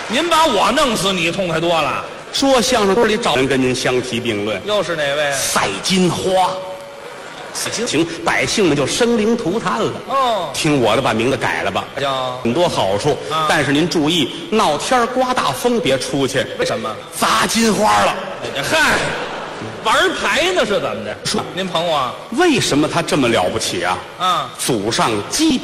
您把我弄死，你痛快多了。 说相声堆里找人跟您相提并论， 又是哪位？ 赛金花。行，百姓们就生灵涂炭了。 哦， 听我的，把名字改了吧， 叫很多好处。但是您注意，闹天刮大风别出去。 为什么？ 砸金花了。 嗨，玩牌呢是怎么的？您捧我？ 为什么他这么了不起啊？ 啊， 祖上积